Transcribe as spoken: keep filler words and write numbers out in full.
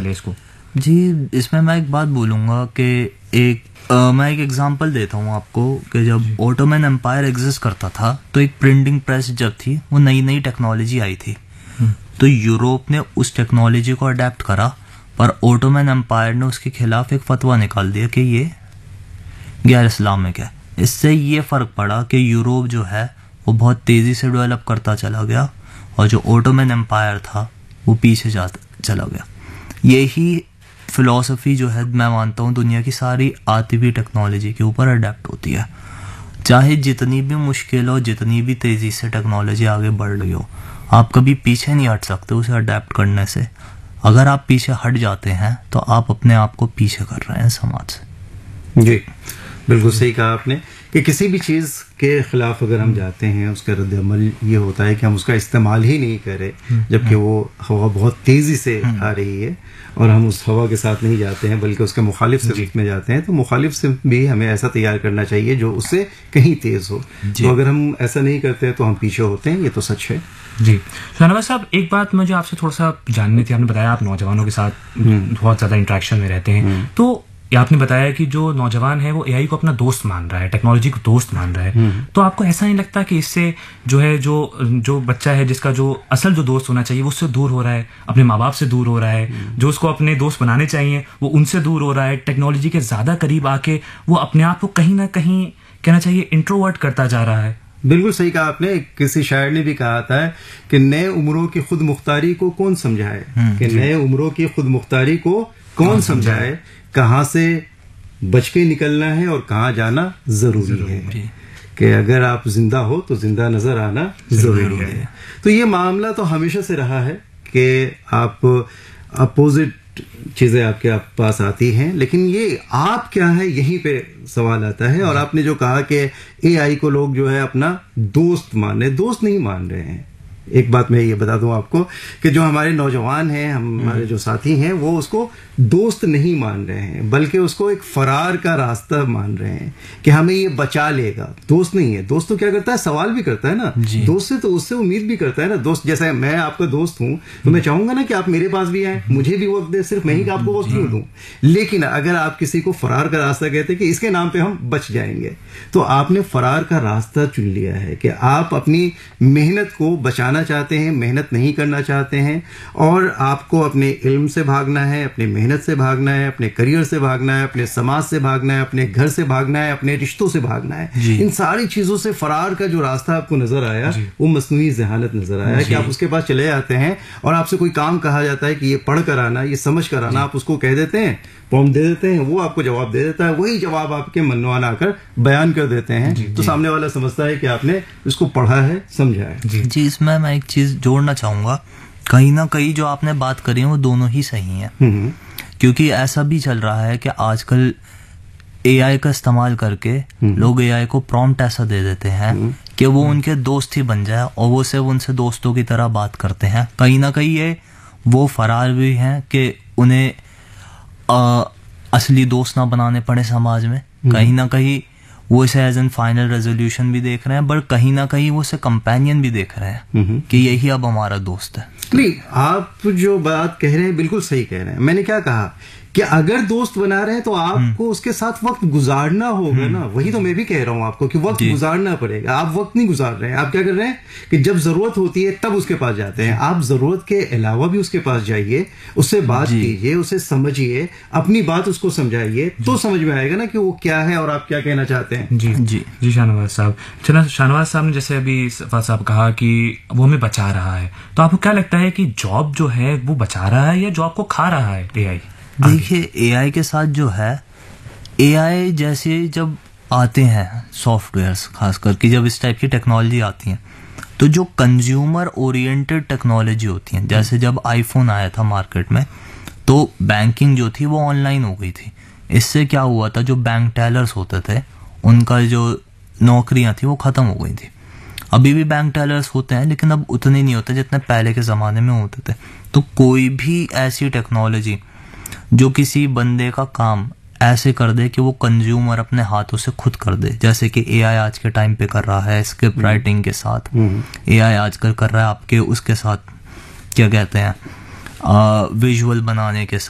Handle है इसको? जी, इसमें मैं एक बात बोलूँगा कि एक आ, मैं एक एग्जांपल देता हूँ आपको कि जब ओटोमन एम्पायर एग्जिस्ट करता था तो एक प्रिंटिंग प्रेस जब थी वो नई नई टेक्नोलॉजी आई थी, तो यूरोप ने उस टेक्नोलॉजी को अडेप्ट करा, पर ओटोमन एम्पायर ने उसके खिलाफ एक फतवा निकाल दिया कि ये गैर इस्लामिक है। इससे ये फ़र्क पड़ा कि यूरोप जो है वो बहुत तेज़ी से डेवलप करता चला गया और जो ओटोमन एम्पायर था वो पीछे जाता चला गया। यही फिलॉसफी जो है मैं मानता हूँ दुनिया की सारी आती हुई टेक्नोलॉजी के ऊपर अडेप्ट होती है। चाहे जितनी भी मुश्किल हो, जितनी भी तेज़ी से टेक्नोलॉजी आगे बढ़ रही हो, आप कभी पीछे नहीं हट सकते उसे अडेप्ट करने से। अगर आप पीछे हट जाते हैं तो आप अपने आप को पीछे कर रहे हैं समाज से। जी, बिल्कुल सही कहा आपने कि किसी भी चीज़ के खिलाफ अगर हम जाते हैं उसका रद्द अमल ये होता है कि हम उसका इस्तेमाल ही नहीं करें जबकि वो हवा बहुत तेज़ी से आ रही है और हम उस हवा के साथ नहीं जाते हैं बल्कि उसके मुखालिफ सिमत में जाते हैं। तो मुखालिफ सिमत भी हमें ऐसा तैयार करना चाहिए जो उससे कहीं तेज़ हो। तो अगर हम ऐसा नहीं करते हैं तो हम पीछे होते हैं, ये तो सच है। जी शाहनवाज साहब, एक बात मुझे आपसे थोड़ा सा जाननी थी। आपने बताया आप नौजवानों के साथ बहुत ज़्यादा इंटरेक्शन में रहते हैं, तो आपने बताया कि जो नौजवान है वो एआई को अपना दोस्त मान रहा है, टेक्नोलॉजी को दोस्त मान रहा है, तो आपको ऐसा नहीं लगता कि इससे जो है जो जो बच्चा है जिसका जो असल जो दोस्त होना चाहिए वो उससे दूर हो रहा है, अपने माँ बाप से दूर हो रहा है, जो उसको अपने दोस्त बनाने चाहिए वो उनसे दूर हो रहा है, टेक्नोलॉजी के ज़्यादा करीब आके वो अपने आप को कहीं ना कहीं कहना चाहिए इंट्रोवर्ट करता जा रहा है? बिल्कुल सही कहा आपने। किसी शायर ने भी कहा था कि नए उम्रों की खुद मुख्तारी को कौन समझाए, कि नए उम्रों की खुद मुख्तारी को कौन समझाए, कहाँ से बच के निकलना है और कहाँ जाना जरूरी है, कि अगर आप जिंदा हो तो जिंदा नजर आना जरूरी है। तो ये मामला तो हमेशा से रहा है कि आप अपोजिट चीजें आपके आप पास आती हैं, लेकिन ये आप क्या है यहीं पे सवाल आता है। और आपने जो कहा कि एआई को लोग जो है अपना दोस्त मान रहे, दोस्त नहीं मान रहे हैं। एक बात मैं ये बता दूं आपको कि जो हमारे नौजवान हैं, हमारे जो साथी हैं, वो उसको दोस्त नहीं मान रहे हैं बल्कि उसको एक फरार का रास्ता मान रहे हैं कि हमें ये बचा लेगा। दोस्त नहीं है। दोस्त तो क्या करता है, सवाल भी करता है ना, दोस्त से तो उससे उम्मीद भी करता है ना। दोस्त जैसे मैं आपका दोस्त हूं तो मैं चाहूंगा ना कि आप मेरे पास भी आए, मुझे भी वक्त दे, सिर्फ मैं ही आपको वक्त क्यों दूं। लेकिन अगर आप किसी को फरार का रास्ता कहते हैं कि इसके नाम पे हम बच जाएंगे, तो आपने फरार का रास्ता चुन लिया है कि आप अपनी मेहनत को बचाना चाहते हैं, मेहनत नहीं करना चाहते हैं, और आपको अपने इल्म से भागना है, अपने मेहनत से भागना है, अपने करियर से भागना है, अपने समाज से भागना है, अपने घर से भागना है, अपने रिश्तों से भागना है। इन सारी चीजों से फरार का जो रास्ता आपको नजर आया वो मस्नूई ज़हानत नजर आया कि आप उसके पास चले जाते हैं और आपसे कोई काम कहा जाता है कि ये पढ़ कर आना, ये समझ कर आना, आप उसको कह देते हैं, फॉर्म दे देते हैं, वो आपको जवाब दे देता है, वही जवाब आपके मनवाना आकर बयान कर देते हैं। जी, तो जी. सामने वाला समझता है कि आपने इसको पढ़ा है, समझा है। जी, जी इसमें मैं एक चीज जोड़ना चाहूंगा, कहीं ना कहीं जो आपने बात करी है वो दोनों ही सही है, क्योंकि ऐसा भी चल रहा है कि आजकल एआई का इस्तेमाल करके लोग एआई को प्रॉम्प्ट ऐसा दे देते हैं कि वो उनके दोस्त ही बन जाए और वो सिर्फ उनसे दोस्तों की तरह बात करते हैं। कहीं ना कहीं ये वो फरार भी हैं कि उन्हें आ, असली दोस्त ना बनाने पड़े समाज में। कहीं ना कहीं वो इसे एज एन फाइनल रेजोल्यूशन भी देख रहे हैं, बट कहीं ना कहीं वो इसे कंपेनियन भी देख रहे हैं कि यही अब हमारा दोस्त है। नहीं, आप जो बात कह रहे हैं बिल्कुल सही कह रहे हैं। मैंने क्या कहा कि अगर दोस्त बना रहे हैं तो आपको उसके साथ वक्त गुजारना होगा ना। वही तो मैं भी कह रहा हूं आपको कि वक्त गुजारना पड़ेगा। आप वक्त नहीं गुजार रहे हैं, आप क्या कर रहे हैं कि जब जरूरत होती है तब उसके पास जाते हैं। आप जरूरत के अलावा भी उसके पास जाइए, उससे बात कीजिए, उसे समझिए, अपनी बात उसको समझाइए, तो समझ में आएगा ना कि वो क्या है और आप क्या कहना चाहते हैं। जी जी जी शाहनवाज साहब, चला शाहनवाज साहब ने जैसे अभी फवाद साहब कहा कि वो हमें बचा रहा है, तो आपको क्या लगता है कि जॉब जो है वो बचा रहा है या जॉब को खा रहा है एआई? देखिए, एआई के साथ जो है, एआई जैसे जब आते हैं सॉफ्टवेयर्स, खास करके जब इस टाइप की टेक्नोलॉजी आती हैं, तो जो कंज्यूमर ओरिएंटेड टेक्नोलॉजी होती हैं, जैसे जब आईफोन आया था मार्केट में तो बैंकिंग जो थी वो ऑनलाइन हो गई थी। इससे क्या हुआ था, जो बैंक टेलर्स होते थे उनका जो नौकरियां थी वो खत्म हो गई थी। अभी भी बैंक टेलर्स होते हैं लेकिन अब उतने नहीं होते जितने पहले के ज़माने में होते थे। तो कोई भी ऐसी टेक्नोलॉजी जो किसी बंदे का काम ऐसे कर दे कि वो कंज्यूमर अपने हाथों से खुद कर दे, जैसे कि एआई आज के टाइम पे कर रहा है स्क्रिप्ट राइटिंग के साथ, एआई आजकल कर रहा है आपके उसके साथ क्या कहते हैं विजुअल बनाने के साथ,